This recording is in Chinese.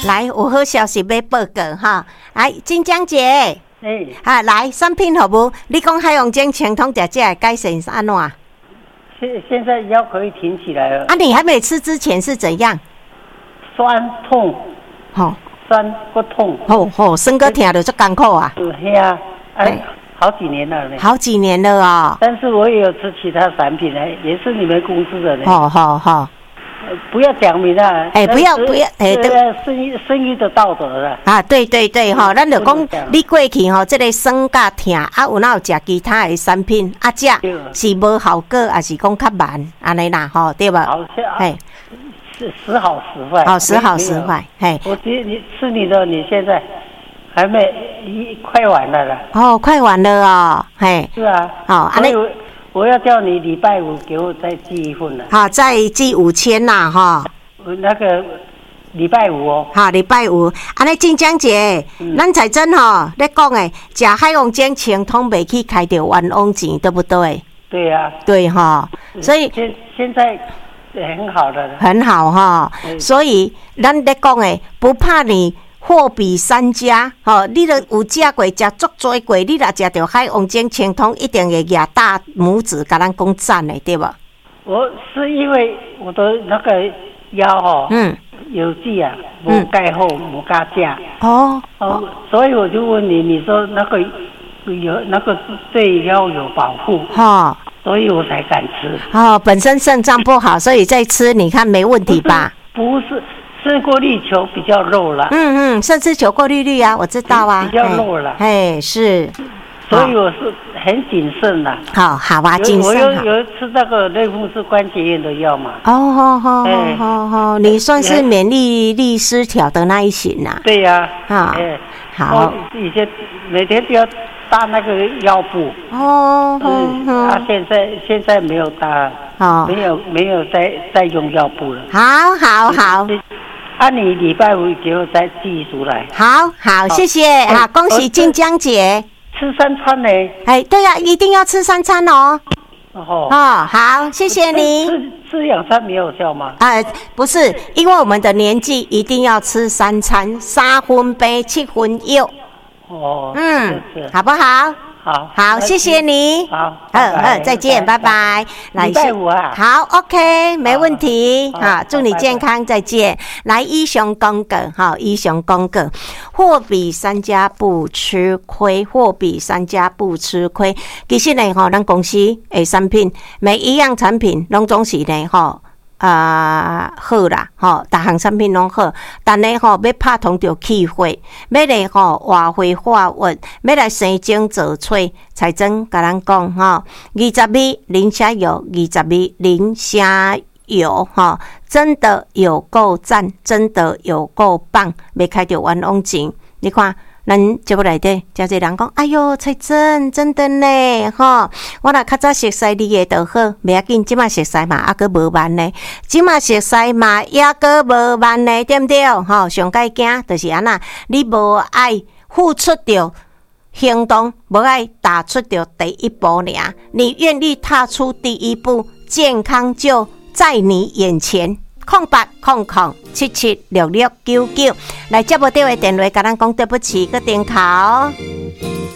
来，有好消息要报告哈！来，金江姐，来产品好不？你讲海洋精清通食的改善是安怎？ 现在腰可以挺起来了。 啊，你还没吃之前是怎样？ 酸痛，酸骨痛， 身个痛就足艰苦啊。 对啊，好几年了呢。 好几年了啊。 但是我也有吃其他产品呢，也是你们公司的呢。 好。 不要讲明啊！ 不要， 生意的道德了啊！对哈，咱就讲你过去吼，这个酸甲痛啊，有哪有食其他的产品啊？食是无效果，还是讲较慢安尼啦？吼，对吧？ 好像是时好时坏。 哦，时好时坏，嘿。 我觉得你吃你的，你现在还没快完了啦。 哦，快完了哦，嘿。 是啊。 哦，安尼。 我要叫你礼拜五给我再寄一份了。 好，再寄5000啦，哈。 那个礼拜五哦。 好，礼拜五。安尼金江姐，咱才真吼，咧讲诶，食海洋精清通袂去开着冤枉钱，对不对？ 对呀。 对哈，所以现在很好的。 很好哈，所以咱咧讲诶，不怕你。货比三家，你都有食过，食足多过，你若食到海洋精清通，一定会举大拇指，甲咱讲赞的，对吧？ 我是因为我的那个腰有剂啊，无钙后无加价所以我就问你，你说那个有那个对腰有保护所以我才敢吃本身肾脏不好，所以再吃，你看没问题吧？ 不是。肾过滤球比较肉了， 肾丝球过滤率啊，我知道啊， 比较肉了， 是， 所以我是很谨慎的。 好啊，谨慎。 我有吃那个类风湿关节炎的药嘛。 好，你算是免疫力失调的那一型啊。 对呀， 好。 以前每天都要搭那个腰部。现在没有搭，没有再用腰部了。 好。 你礼拜五给我再寄出来。 好，谢谢。好，恭喜金江姐。 吃3餐呢？ 对呀，一定要吃3餐哦。好，谢谢你。 吃2餐没有效吗？ 不是，因为我们的年纪一定要吃3餐，3分杯7分药。好不好？好，谢谢你。 好， 再见，拜拜。 礼拜五啊。 好 ，OK， 没问题。祝你健康，再见。来，以上公告，以上公告，货比三家不吃亏，货比三家不吃亏。其实呢，咱公司的产品，每一样产品拢总是呢，好啦，大项产品拢好，但呢要拍通着气化，要来活化运，要来生精造翠。彩珍甲咱讲20米磷虾油，20米磷虾油真的有够赞，真的有够棒，要开着冤枉钱，你看。咱节目内底真侪人讲，哎哟，彩珍真的呢，我若较早熟悉你的就好，袂要紧，即马熟悉嘛，还阁无慢呢，即马熟悉嘛，还阁无慢呢，对不对？上介惊就是安那，你无爱付出着行动，无爱踏出着第一步尔，你愿意踏出第一步，健康就在你眼前。0800776699来接无到的电话，甲咱讲对不起，个点考。